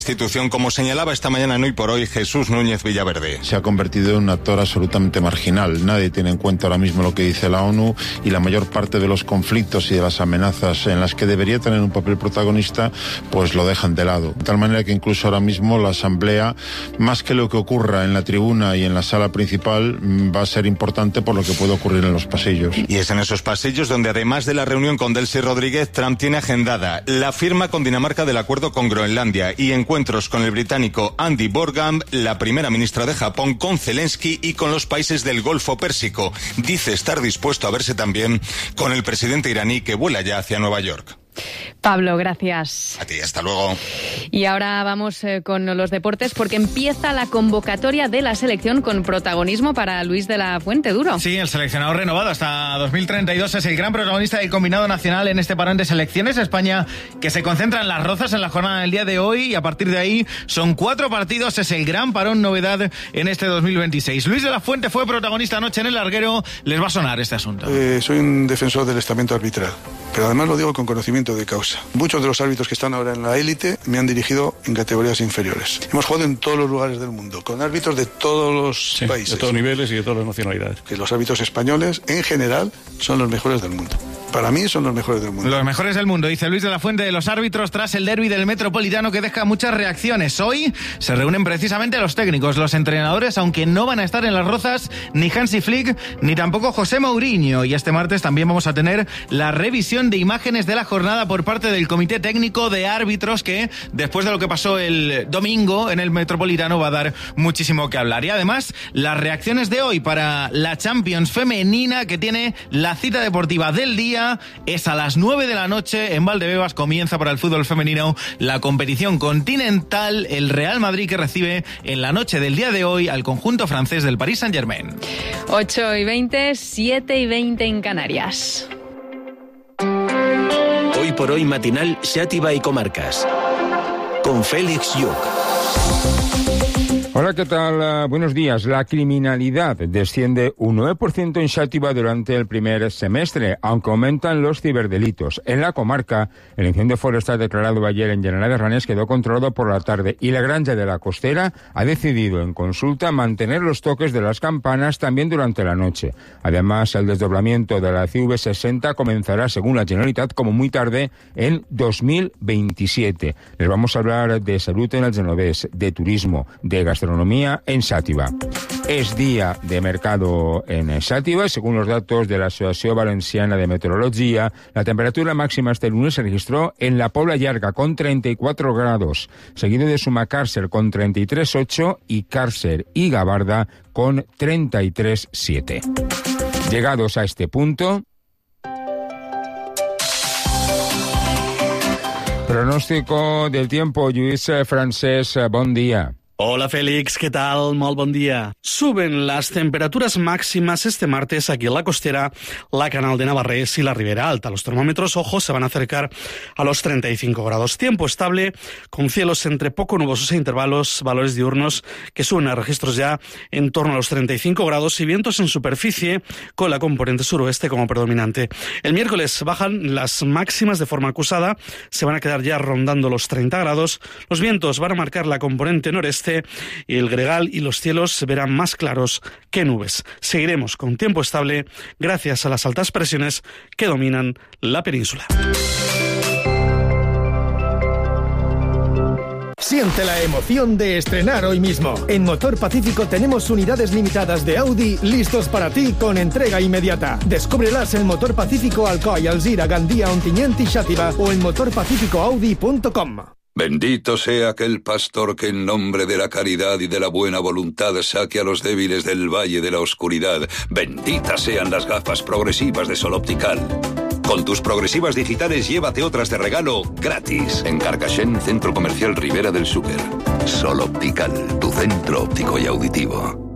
Institución, como señalaba esta mañana en Hoy por Hoy Jesús Núñez Villaverde. Se ha convertido en un actor absolutamente marginal. Nadie tiene en cuenta ahora mismo lo que dice la ONU, y la mayor parte de los conflictos y de las amenazas en las que debería tener un papel protagonista, pues lo dejan de lado. De tal manera que incluso ahora mismo la Asamblea, más que lo que ocurra en la tribuna y en la sala principal, va a ser importante por lo que puede ocurrir en los pasillos. Y es en esos pasillos donde, además de la reunión con Delcy Rodríguez, Trump tiene agendada la firma con Dinamarca del acuerdo con Groenlandia y encuentros con el británico Andy Borgham, la primera ministra de Japón, con Zelensky y con los países del Golfo Pérsico. Dice estar dispuesto a verse también con el presidente iraní, que vuela ya hacia Nueva York. Pablo, gracias. A ti, hasta luego. Y ahora vamos con los deportes, porque empieza la convocatoria de la selección con protagonismo para Luis de la Fuente Duro. Sí, el seleccionado renovado hasta 2032 es el gran protagonista del combinado nacional en este parón de selecciones. España, que se concentra en Las Rozas en la jornada del día de hoy, y a partir de ahí son 4 partidos. Es el gran parón novedad en este 2026. Luis de la Fuente fue protagonista anoche en el larguero. Les va a sonar este asunto. Soy un defensor del estamento arbitral, pero además lo digo con conocimiento de causa. Muchos de los árbitros que están ahora en la élite me han dirigido en categorías inferiores. Hemos jugado en todos los lugares del mundo, con árbitros de todos los países. De todos niveles y de todas las nacionalidades. Que los árbitros españoles, en general, son los mejores del mundo. Para mí son los mejores del mundo. Los mejores del mundo, dice Luis de la Fuente de los árbitros tras el derbi del Metropolitano, que deja muchas reacciones. Hoy se reúnen precisamente los técnicos, los entrenadores, aunque no van a estar en Las Rozas ni Hansi Flick ni tampoco José Mourinho. Y este martes también vamos a tener la revisión de imágenes de la jornada por parte del Comité Técnico de Árbitros, que después de lo que pasó el domingo en el Metropolitano va a dar muchísimo que hablar. Y además, las reacciones de hoy para la Champions femenina, que tiene la cita deportiva del día. Es a las 9 de la noche en Valdebebas. Comienza para el fútbol femenino la competición continental. El Real Madrid, que recibe en la noche del día de hoy al conjunto francés del Paris Saint-Germain. 8:20, 7:20 en Canarias. Hoy por Hoy matinal Xàtiva y Comarcas, con Félix Lluc. Hola, ¿qué tal? Buenos días. La criminalidad desciende un 9% en Xàtiva durante el primer semestre, aunque aumentan los ciberdelitos. En la comarca, el incendio forestal declarado ayer en Llanera de Ranes quedó controlado por la tarde, y la Granja de la Costera ha decidido en consulta mantener los toques de las campanas también durante la noche. Además, el desdoblamiento de la CV60 comenzará, según la Generalitat, como muy tarde en 2027. Les vamos a hablar de salud en el Genovés, de turismo, de gastronomía en Xàtiva. Es día de mercado en Xàtiva. Según los datos de la Asociación Valenciana de Meteorología, la temperatura máxima este lunes se registró en la Pobla Llarga con 34 grados, seguido de Sumacàrcer con 33,8 y Càrcer y Gavarda con 33,7. Llegados a este punto, pronóstico del tiempo. Lluís Francés, bon día. Hola Félix, ¿qué tal? Molt bon día. Suben las temperaturas máximas este martes aquí en la costera, la Canal de Navarrés y la Ribera Alta. Los termómetros, ojo, se van a acercar a los 35 grados. Tiempo estable, con cielos entre poco nubosos e intervalos, valores diurnos que suben a registros ya en torno a los 35 grados y vientos en superficie con la componente suroeste como predominante. El miércoles bajan las máximas de forma acusada, se van a quedar ya rondando los 30 grados. Los vientos van a marcar la componente noreste y el gregal, y los cielos se verán más claros que nubes. Seguiremos con tiempo estable gracias a las altas presiones que dominan la península. Siente la emoción de estrenar hoy mismo. En Motor Pacífico tenemos unidades limitadas de Audi listos para ti con entrega inmediata. Descúbrelas en Motor Pacífico Alcoy, Alzira, Gandía, Ontinyent y Xàtiva, o en motorpacificoaudi.com. Bendito sea aquel pastor que en nombre de la caridad y de la buena voluntad saque a los débiles del valle de la oscuridad. Benditas sean las gafas progresivas de Sol Optical. Con tus progresivas digitales llévate otras de regalo gratis. En Carcaixent, Centro Comercial Ribera del Xúquer. Sol Optical, tu centro óptico y auditivo.